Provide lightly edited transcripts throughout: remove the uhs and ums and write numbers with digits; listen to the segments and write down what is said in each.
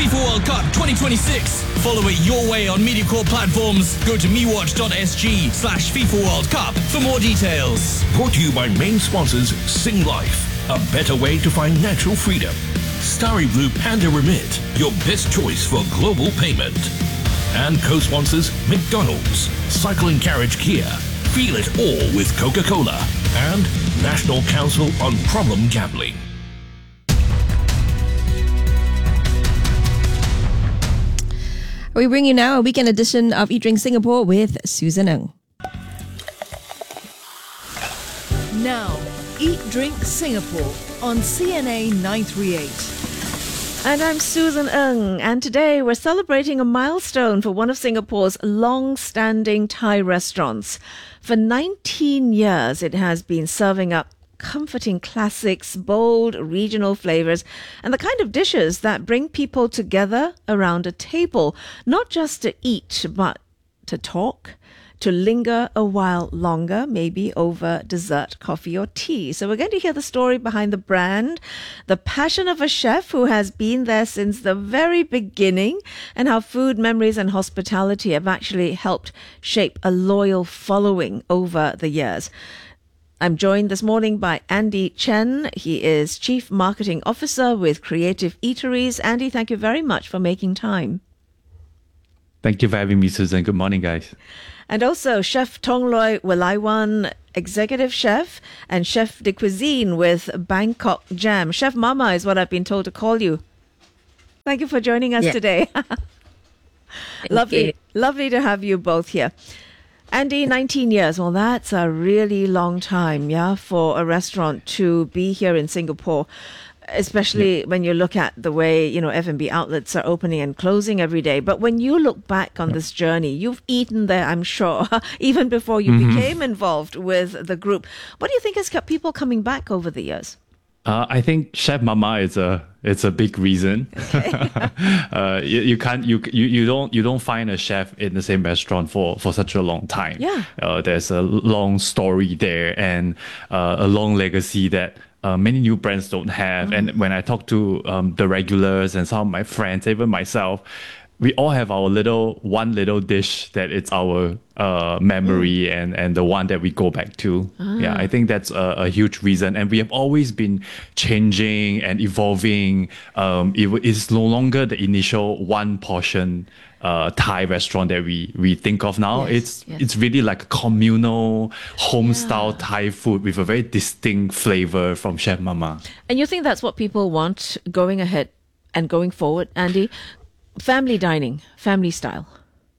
FIFA World Cup 2026. Follow it your way on MediaCorp platforms. Go to mewatch.sg/FIFA World Cup for more details. Brought to you by main sponsors Sing Life, a better way to find natural freedom. Starry Blue Panda Remit, your best choice for global payment. And co-sponsors McDonald's, Cycling Carriage Kia, Feel it all with Coca-Cola, and National Council on Problem Gambling. We bring you now a weekend edition of Eat Drink Singapore with Susan Ng. Now, Eat Drink Singapore on CNA 938. And I'm Susan Ng, and today we're celebrating a milestone for one of Singapore's long-standing Thai restaurants. For 19 years, it has been serving up comforting classics, bold regional flavors, and the kind of dishes that bring people together around a table, not just to eat, but to talk, to linger a while longer, maybe over dessert, coffee or tea. So we're going to hear the story behind the brand, the passion of a chef who has been there since the very beginning, and how food, memories and hospitality have actually helped shape a loyal following over the years. I'm joined this morning by Andy Chen. He is Chief Marketing Officer with Creative Eateries. Andy, thank you very much for making time. Thank you for having me, Susan. Good morning, guys. And also Chef Tongloy Welaiwan, Executive Chef and Chef de Cuisine with Bangkok Jam. Chef Mama is what I've been told to call you. Thank you for joining us today. Lovely to have you both here. Andy, 19 years. Well, that's a really long time, for a restaurant to be here in Singapore. Especially when you look at the way, F&B outlets are opening and closing every day. But when you look back on this journey, you've eaten there, I'm sure, even before you became involved with the group. What do you think has kept people coming back over the years? I think Chef Mama is a big reason. Okay. You don't find a chef in the same restaurant for such a long time. Yeah. There's a long story there and a long legacy that many new brands don't have. And when I talk to the regulars and some of my friends, even myself, we all have our one little dish that it's our memory and the one that we go back to. Yeah, I think that's a huge reason. And we have always been changing and evolving. It is no longer the initial one portion Thai restaurant that we think of now. It's really like a communal home style Thai food with a very distinct flavor from Chef Mama. And you think that's what people want going ahead and going forward, Andy? Family dining, family style.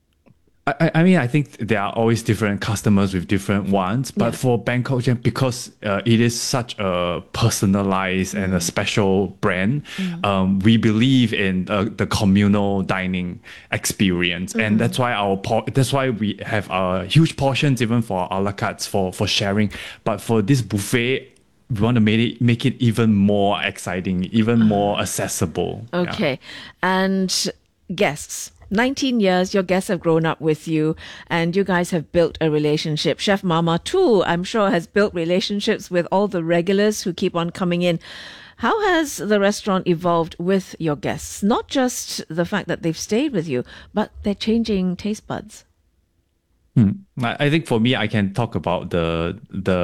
I mean, I think there are always different customers with different wants, but for Bangkok Jam, because it is such a personalized and a special brand, we believe in the communal dining experience, and that's why we have huge portions even for a la cartes for sharing. But for this buffet, we want to make it even more exciting, even more accessible. Okay, and guests. 19 years, your guests have grown up with you and you guys have built a relationship. Chef Mama too, I'm sure, has built relationships with all the regulars who keep on coming in. How has the restaurant evolved with your guests? Not just the fact that they've stayed with you, but they're changing taste buds. I think for me, I can talk about the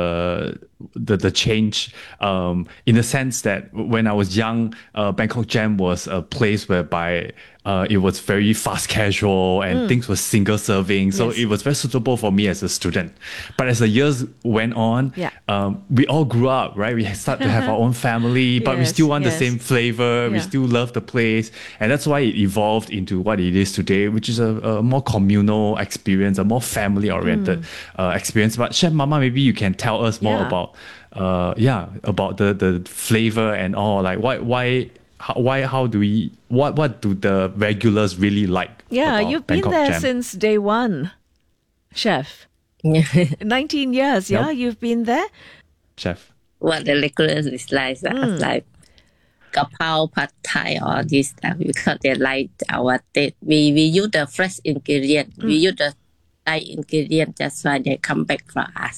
change in the sense that when I was young, Bangkok Jam was a place whereby it was very fast casual and things were single serving. So it was very suitable for me as a student. But as the years went on, we all grew up, right? We started to have our own family, but we still want the same flavor. We still love the place. And that's why it evolved into what it is today, which is a more communal experience, a more family-oriented experience. But Chef Mama, maybe you can tell us more about the flavor and all. Like what do the regulars really like? Yeah, you've been there Jam? since day one, Chef. 19 years, you've been there? Chef. What the regulars is like kapao, pad thai, all this stuff, because they like our taste. We use the fresh ingredient. We use the Thai ingredient. That's why they come back for us.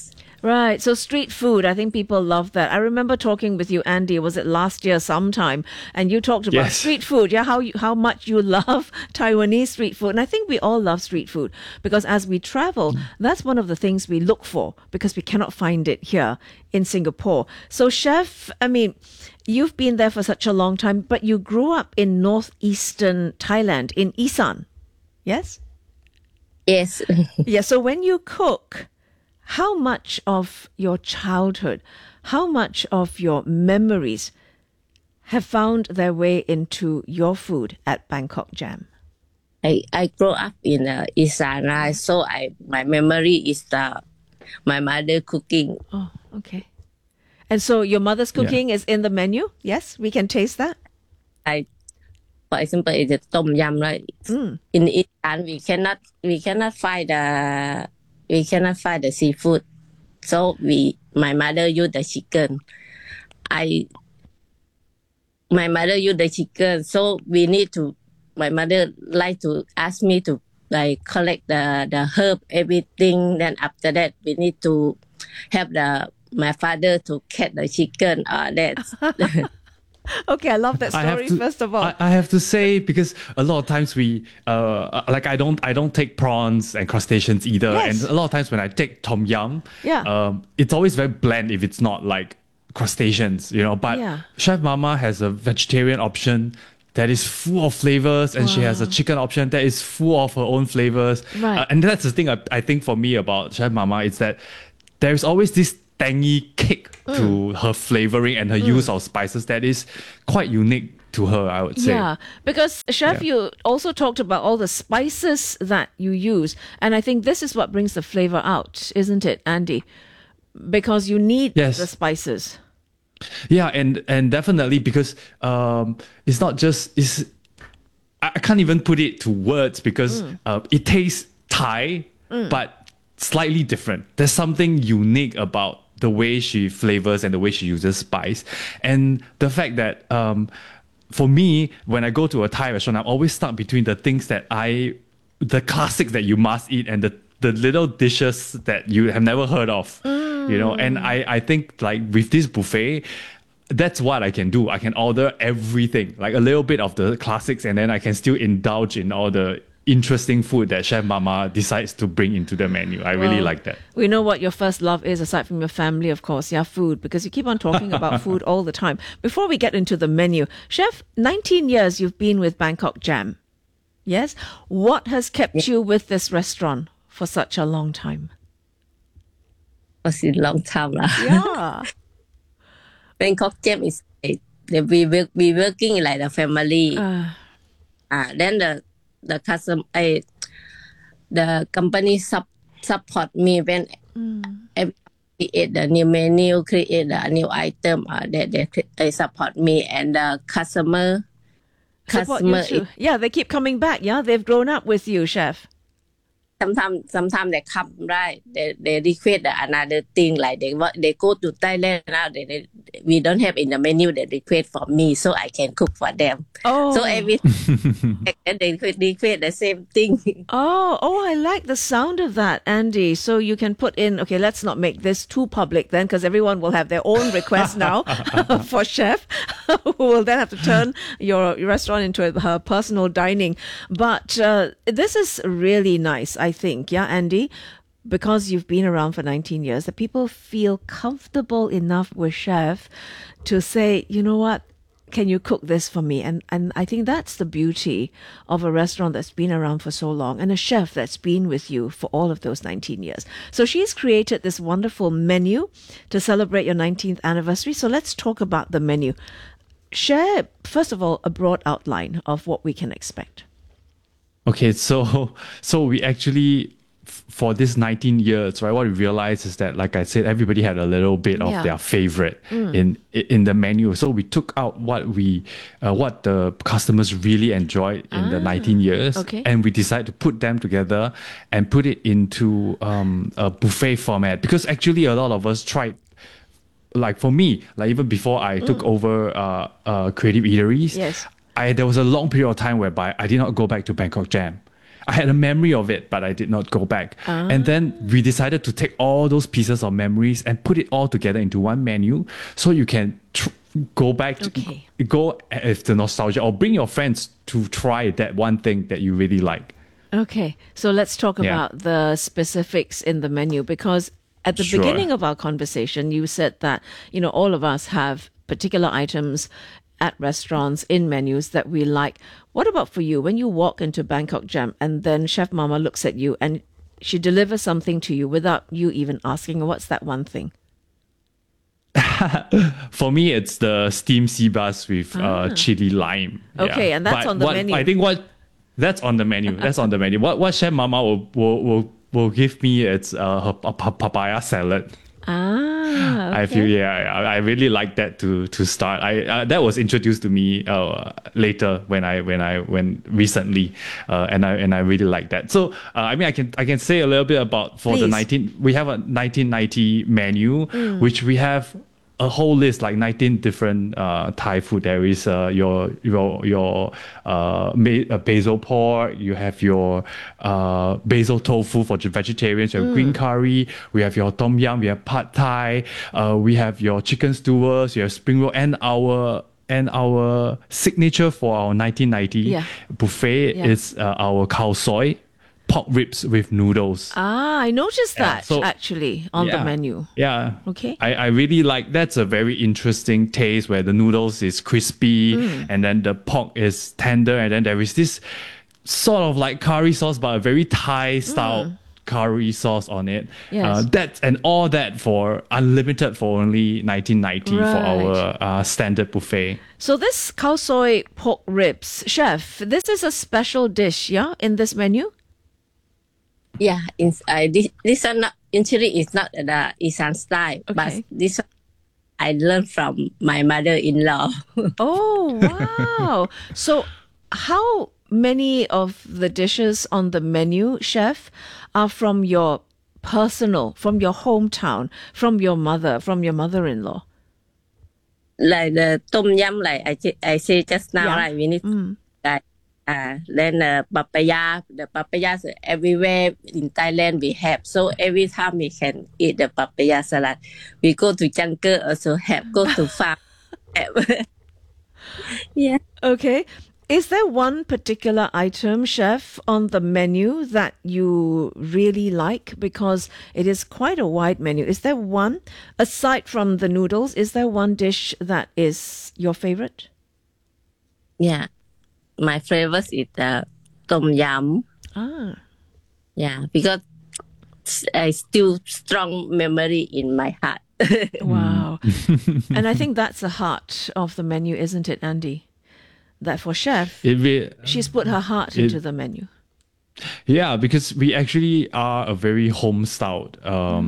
Right. So street food, I think people love that. I remember talking with you, Andy, was it last year sometime? And you talked about Yes. street food, yeah, how much you love Taiwanese street food. And I think we all love street food because as we travel, that's one of the things we look for because we cannot find it here in Singapore. So Chef, I mean, you've been there for such a long time, but you grew up in northeastern Thailand, in Isan. Yes? Yes. Yeah, so when you cook, how much of your childhood, how much of your memories have found their way into your food at Bangkok Jam? I grew up in Isan, right? So my memory is my mother cooking. Oh, okay. And so your mother's cooking is in the menu? Yes, we can taste that? For example, it's a tom yum, right? In Isan, we cannot find the seafood. So my mother use the chicken. My mother use the chicken, so my mother like to ask me to like collect the herb, everything. Then after that, we need to have my father to catch the chicken. That's Okay, I love that story, first of all. I have to say, because a lot of times we like I don't take prawns and crustaceans either, Yes. and a lot of times when I take tom yum, Yeah. it's always very bland if it's not like crustaceans, you know. But Yeah. Chef Mama has a vegetarian option that is full of flavors, and she has a chicken option that is full of her own flavors. Right. And that's the thing I think for me about Chef Mama is that there's always this tangy kick to her flavoring and her use of spices that is quite unique to her, I would say. Yeah, because Chef, you also talked about all the spices that you use. And I think this is what brings the flavor out, isn't it, Andy? Because you need Yes. the spices. Yeah, and definitely because it's not just I can't even put it to words because it tastes Thai, but slightly different. There's something unique about the way she flavors and the way she uses spice, and the fact that for me, when I go to a Thai restaurant, I'm always stuck between the things that the classics that you must eat and the little dishes that you have never heard of, you know. And I think like with this buffet, that's what I can do. I can order everything, like a little bit of the classics, and then I can still indulge in all the interesting food that Chef Mama decides to bring into the menu. I really like that. We know what your first love is, aside from your family, of course. Yeah, food, because you keep on talking about food all the time. Before we get into the menu, Chef, 19 years you've been with Bangkok Jam. Yes? What has kept you with this restaurant for such a long time? was a long time. Yeah. Bangkok Jam is like, we working like a family. Then the customer, the company support me when every create the new menu, create the new item. They support me, and the customer Support you too. Yeah, they keep coming back. Yeah, they've grown up with you, Chef. Sometimes they come, right, they request another thing, like they go to Thailand now, we don't have in the menu, they request for me so I can cook for them. So every they request the same thing. I like the sound of that, Andy. So you can put in, okay, let's not make this too public then, because everyone will have their own request now for Chef, who will then have to turn your restaurant into her personal dining. But this is really nice, I think, yeah, Andy, because you've been around for 19 years, that people feel comfortable enough with Chef to say, you know what, can you cook this for me? And I think that's the beauty of a restaurant that's been around for so long and a chef that's been with you for all of those 19 years. So she's created this wonderful menu to celebrate your 19th anniversary. So let's talk about the menu. Share, first of all, a broad outline of what we can expect. Okay, so we actually, for this 19 years, right, what we realized is that, like I said, everybody had a little bit of their favorite in the menu. So we took out what the customers really enjoyed in the 19 years, and we decided to put them together and put it into a buffet format, because actually a lot of us tried. Like for me, like even before I took over Creative Eateries, there was a long period of time whereby I did not go back to Bangkok Jam. I had a memory of it, but I did not go back. And then we decided to take all those pieces of memories and put it all together into one menu, so you can go back to go with the nostalgia, or bring your friends to try that one thing that you really like. Okay, so let's talk about the specifics in the menu, because at the beginning of our conversation, you said that, you know, all of us have particular items at restaurants in menus that we like. What about for you? When you walk into Bangkok Jam and then Chef Mama looks at you and she delivers something to you without you even asking, what's that one thing? For me, it's the steamed sea bass with chili lime. Okay, and that's on the menu. I think that's on the menu. That's on the menu. What Chef Mama will give me, it's her papaya salad. Okay. I feel I really like that to start. That was introduced to me later when recently, and I really like that. So I mean, I can say a little bit about we have a 1990 menu, which we have a whole list, like 19 different Thai food. There is your basil pork. You have your basil tofu for vegetarians. You have green curry. We have your tom yum. We have pad thai. We have your chicken skewers. You have spring roll, and our signature for our 1990 buffet is our khao soi pork ribs with noodles. I noticed that actually on the menu. Yeah. Okay. I really like, that's a very interesting taste where the noodles is crispy and then the pork is tender, and then there is this sort of like curry sauce, but a very Thai style curry sauce on it. Yes. All that for unlimited for only 1990 for our standard buffet. So this khao soi pork ribs, chef, this is a special dish, in this menu? Yeah, this one actually is not the Isan style, but this one I learned from my mother-in-law. Oh, wow. So how many of the dishes on the menu, chef, are from your hometown, from your mother-in-law? Like the tom yum, like I say just now, right? We need then the papayas everywhere in Thailand we have. So every time we can eat the papaya salad. We go to jungle also go to farm. Yeah. Okay. Is there one particular item, chef, on the menu that you really like? Because it is quite a wide menu. Is there one, aside from the noodles, is there one dish that is your favorite? Yeah. My favorite is the tom yum. Yeah, because I still strong memory in my heart. Wow. And I think that's the heart of the menu, isn't it, Andy? That for chef, she's put her heart into the menu. Yeah, because we actually are a very home-styled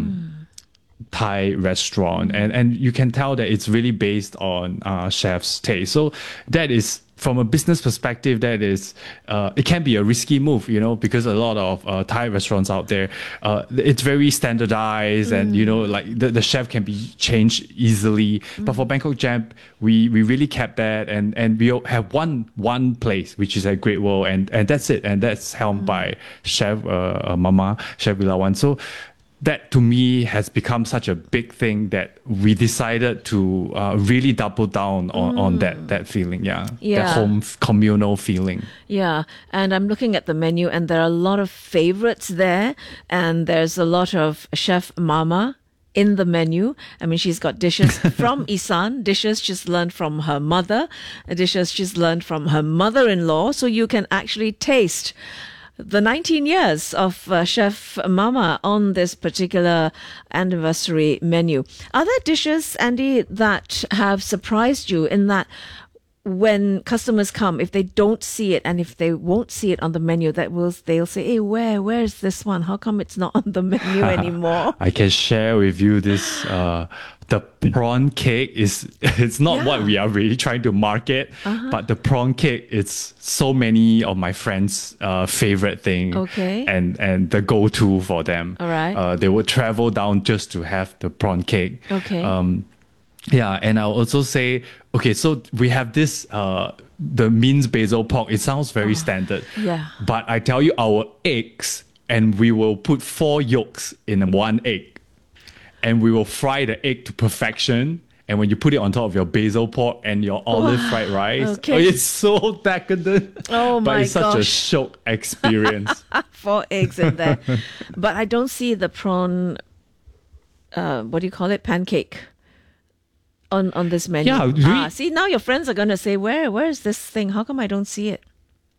Thai restaurant, and you can tell that it's really based on chef's taste. So that is, from a business perspective, that is, it can be a risky move, because a lot of Thai restaurants out there, it's very standardized, and like the chef can be changed easily. But for Bangkok Jam, we really kept that, and we have one place, which is at Great World, and that's it, and that's helmed by Chef Mama, Chef Vilawan. So that to me has become such a big thing that we decided to really double down on that feeling, that home communal feeling. Yeah, and I'm looking at the menu and there are a lot of favorites there, and there's a lot of Chef Mama in the menu. I mean, she's got dishes from Isan, dishes she's learned from her mother, dishes she's learned from her mother-in-law, so you can actually taste the 19 years of Chef Mama on this particular anniversary menu. Are there dishes, Andy, that have surprised you in that when customers come, if they don't see it and if they won't see it on the menu, they'll say, hey, where's this one? How come it's not on the menu anymore? I can share with you this, the prawn cake it's not what we are really trying to market, but the prawn cake, it's so many of my friends' favorite thing, and the go-to for them. All right. They would travel down just to have the prawn cake. Okay. Yeah, and I'll also say, okay, so we have this the minced basil pork. It sounds very standard. yeah. But I tell you, our eggs, and we will put 4 yolks in 1 egg. And we will fry the egg to perfection. And when you put it on top of your basil pork and your olive fried rice, okay. it's so decadent. Oh but my it's such a gosh. shock experience. 4 eggs in there. But I don't see the prawn, what do you call it? Pancake on this menu. Yeah, see, now your friends are going to say, where is this thing? How come I don't see it?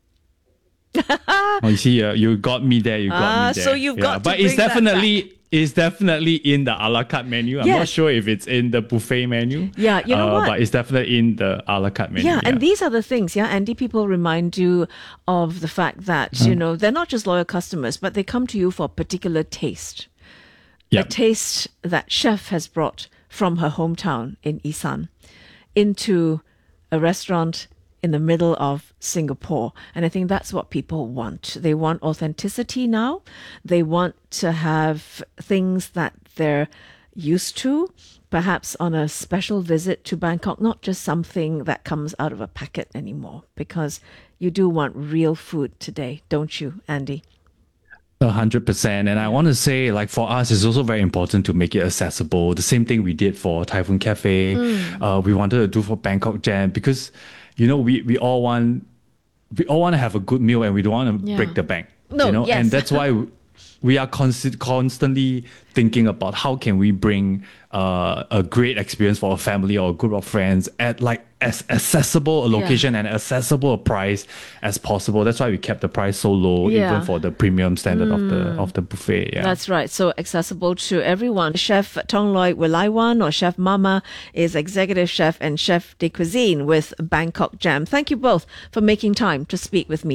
Oh, you see, you got me there. You got me there. So you've got to but bring it's that definitely in the a la carte menu. I'm not Yes. sure if it's in the buffet menu. Yeah, you know what? But it's definitely in the a la carte menu. Yeah, and these are the things, Andy, people remind you of the fact that, you know, they're not just loyal customers, but they come to you for a particular taste. Yep. A taste that chef has brought from her hometown in Isan into a restaurant in the middle of Singapore. And I think that's what people want. They want authenticity now. They want to have things that they're used to, perhaps on a special visit to Bangkok, not just something that comes out of a packet anymore, because you do want real food today, don't you, Andy? 100%. And I want to say, like, for us, it's also very important to make it accessible. The same thing we did for Typhoon Cafe. We wanted to do for Bangkok Jam because, you know, we all want to have a good meal and we don't want to break the bank. No, you know, yes. and that's why we are constantly thinking about how can we bring a great experience for a family or a group of friends at like as accessible a location and accessible a price as possible. That's why we kept the price so low, even for the premium standard of the buffet. Yeah. That's right. So accessible to everyone. Chef Tongloy Wilaiwan or Chef Mama is executive chef and chef de cuisine with Bangkok Jam. Thank you both for making time to speak with me.